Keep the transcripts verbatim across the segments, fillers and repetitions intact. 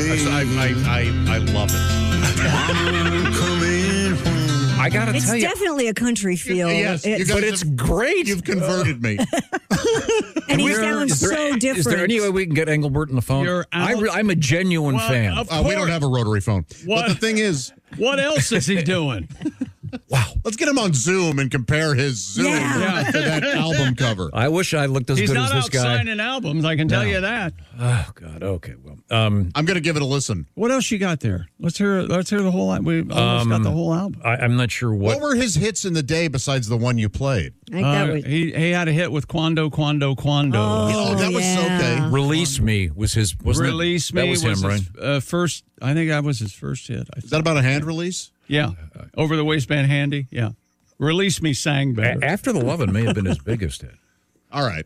I, I, I, I love it. I got to It's tell you. definitely a country feel. Yes, you It's- guys But it's have- great. You've converted me. and he Is there- sounds is there- so different. Is there any way we can get Engelbert on the phone? You're I out- re- I'm a genuine Well, fan. of Uh, we don't course. have a rotary phone. What? But the thing is, What else is he doing? Wow. let's get him on Zoom and compare his Zoom Yeah. to that album cover. I wish I looked as He's good not as this out guy. signing albums, I can tell No. you that. Oh God. Okay. Well. Um. I'm going to give it a listen. What else you got there? Let's hear. Let's hear the whole. al- We almost Um, got the whole album. I, I'm not sure What what. were his hits in the day besides the one you played? I think that Uh, was, he he had a hit with Quando Quando Quando. Oh, that was yeah. okay. Release Me was his. Wasn't it? Release Me That was, him, his, right? uh, first. I think that was his first hit. I Is that about a hand release? Yeah, over the waistband handy. Yeah, Release Me sang better. A- After the Lovin' may have been his biggest hit. All right.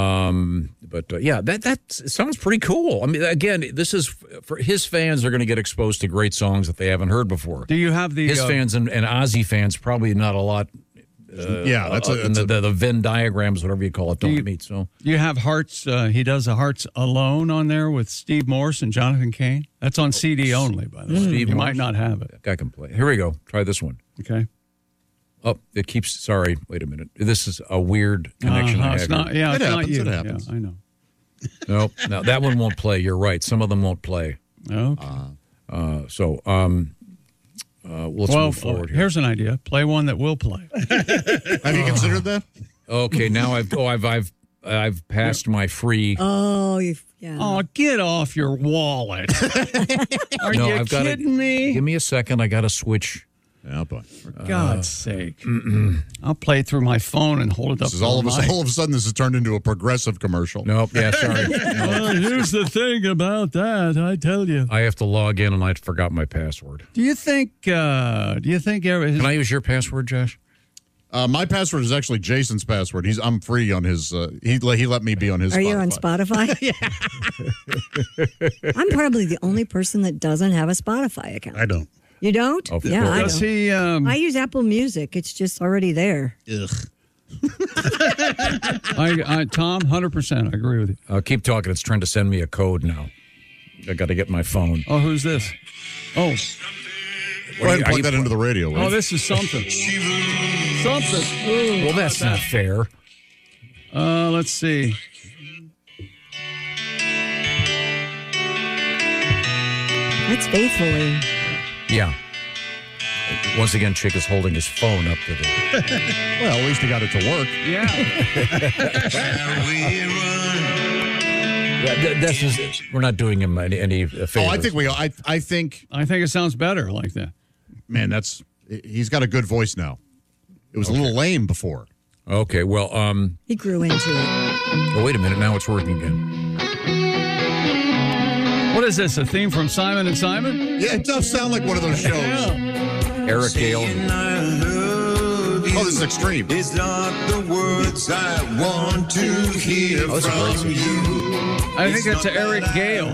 Um, but uh, yeah, that that sounds pretty cool. I mean, again, this is for his fans are going to get exposed to great songs that they haven't heard before. Do you have the His uh, fans and, and Ozzy fans probably not a lot. Uh, yeah, that's uh, a, and that's the, a the, the Venn diagrams, whatever you call it, don't you- meet. So You have Hearts. Uh, he does a Hearts Alone on there with Steve Morse and Jonathan Cain. That's on C D only, by the way. Steve you Morse. might not have it. I can play. Here we go. Try this one. Okay. Oh, it keeps. Sorry, wait a minute. This is a weird connection Uh-huh, I it's have. not. Yeah, It it's not happens, you. it happens. Yeah, I know. No, no, that one won't play. You're right. Some of them won't play. Okay. Uh, so, um, uh, let's well, move forward here. here's an idea. Play one that will play. Have you considered that? Okay, now I've oh I've I've I've passed my free. Oh, you yeah. Oh, get off your wallet. Are no, you I've got kidding me? Give me a second. I got to switch. Yeah, boy. For God's sake. I'll play it through my phone and hold it up This is to all the of a mic. all of a sudden this has turned into a progressive commercial. Nope. Yeah, sorry. Well, here's the thing about that, I tell you. I have to log in and I forgot my password. Do you think, uh, do you think, every, his, Can I use your password, Josh? Uh, my password is actually Jason's password. He's I'm free on his. Uh, he let- he let me be on his. Are Spotify. you on Spotify? Yeah. I'm probably the only person that doesn't have a Spotify account. I don't. You don't? Of yeah, course. I does don't. he, um, I use Apple Music. It's just already there. Ugh. I, I, Tom, one hundred percent. I agree with you. Uh, keep talking. It's trying to send me a code now. I got to get my phone. Oh, who's this? Oh, Go ahead and Are plug you- that into the radio. will oh, you? this is something. Something. Ooh. Well, that's not fair. Uh, let's see. That's faithfully. Yeah. Once again, Chick is holding his phone up to the. Well, at least he got it to work. Yeah. Yeah, th- this is. We're not doing him any, any favors. Oh, I think we. I I think. I think it sounds better like that. Man, that's. He's got a good voice now. It was a little lame before. Okay. Well, um. He grew into it. Oh, wait a minute. Now it's working again. What is this, a theme from Simon and Simon? Yeah, it does sound like one of those shows. Eric Gale. Oh, this is extreme. It's not the words I want to hear Oh, that's a great from song. you. I think that's Eric Gale.